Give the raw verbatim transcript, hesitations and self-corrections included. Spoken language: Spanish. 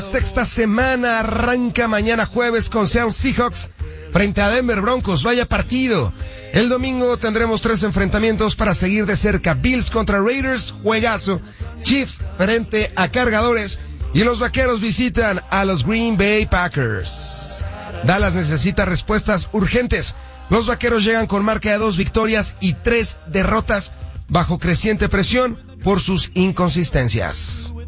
Sexta semana arranca mañana jueves con Seattle Seahawks frente a Denver Broncos. Vaya partido. El domingo tendremos tres enfrentamientos para seguir de cerca. Bills contra Raiders, juegazo. Chiefs frente a Cargadores. Y los Vaqueros visitan a los Green Bay Packers. Dallas necesita respuestas urgentes. Los Vaqueros llegan con marca de dos victorias y tres derrotas bajo creciente presión por sus inconsistencias.